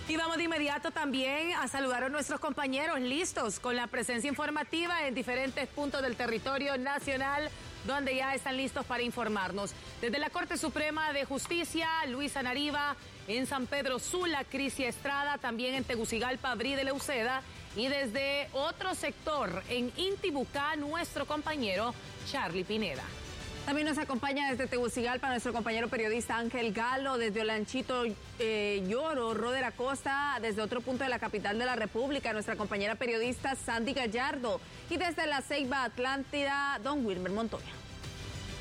Y vamos de inmediato también a saludar a nuestros compañeros listos con la presencia informativa en diferentes puntos del territorio nacional, donde ya están listos para informarnos. Desde la Corte Suprema de Justicia, Luisa Nariva, en San Pedro Sula, Crisia Estrada, también en Tegucigalpa, Bride Leuceda, y desde otro sector, en Intibucá, nuestro compañero Charlie Pineda. También nos acompaña desde Tegucigalpa nuestro compañero periodista Ángel Galo, desde Olanchito Lloro, Roder Acosta, desde otro punto de la capital de la República, nuestra compañera periodista Sandy Gallardo, y desde la Ceiba Atlántida, don Wilmer Montoya.